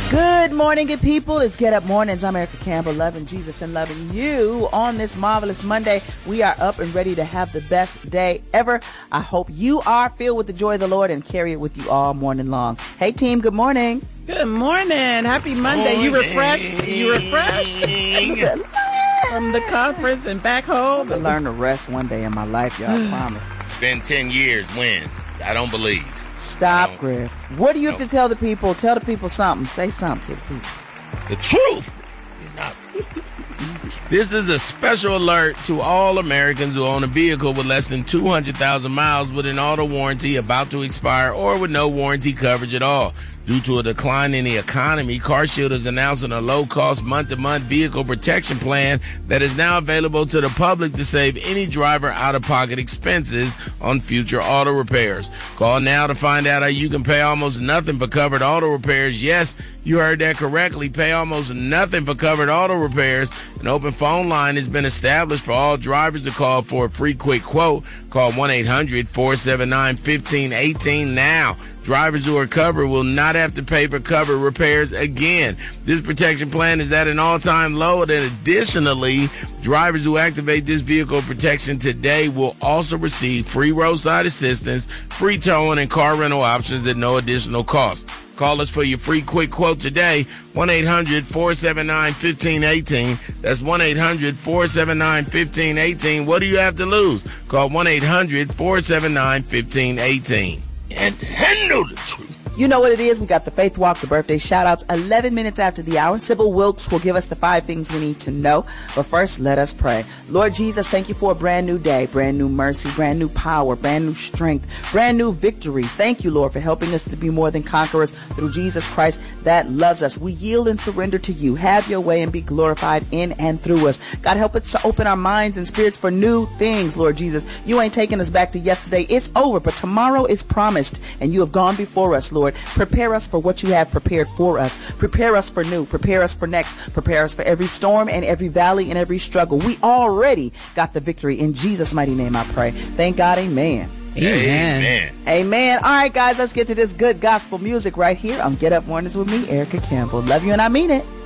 Good morning, good people. It's Get Up Mornings. I'm Erica Campbell, loving Jesus and loving you on this marvelous Monday. We are up and ready to have the best day ever. I hope you are filled with the joy of the Lord and carry it with you all morning long. Hey, team, good morning. Good morning. Happy Monday. You refreshed? You refreshed? From the conference and back home? I learned to rest one day in my life, y'all. I promise. It's been 10 years. When? I don't believe. Stop, Griff. What do you have to tell the people? Tell the people something. Say something to the people. The truth. This is a special alert to all Americans who own a vehicle with less than 200,000 miles with an auto warranty about to expire or with no warranty coverage at all. Due to a decline in the economy, CarShield is announcing a low-cost month-to-month vehicle protection plan that is now available to the public to save any driver out-of-pocket expenses on future auto repairs. Call now to find out how you can pay almost nothing for covered auto repairs. Yes, you heard that correctly. Pay almost nothing for covered auto repairs. An open phone line has been established for all drivers to call for a free quick quote. Call 1-800-479-1518 now. Drivers who are covered will not have to pay for covered repairs again. This protection plan is at an all-time low, and additionally, drivers who activate this vehicle protection today will also receive free roadside assistance, free towing, and car rental options at no additional cost. Call us for your free quick quote today, 1-800-479-1518. That's 1-800-479-1518. What do you have to lose? Call 1-800-479-1518. And handle the truth. You know what it is. We got the Faith Walk, the birthday shout-outs, 11 minutes after the hour. Sybil Wilkes will give us the 5 things we need to know. But first, let us pray. Lord Jesus, thank you for a brand new day, brand new mercy, brand new power, brand new strength, brand new victories. Thank you, Lord, for helping us to be more than conquerors through Jesus Christ that loves us. We yield and surrender to you. Have your way and be glorified in and through us. God, help us to open our minds and spirits for new things, Lord Jesus. You ain't taking us back to yesterday. It's over, but tomorrow is promised, and you have gone before us, Lord. Prepare us for what you have prepared for us. Prepare us for new. Prepare us for next. Prepare us for every storm and every valley and every struggle. We already got the victory. In Jesus' mighty name I pray. Thank God. Amen. Amen. Amen. All right, guys, let's get to this good gospel music right here on Get Up Mornings with me, Erica Campbell. Love you and I mean it.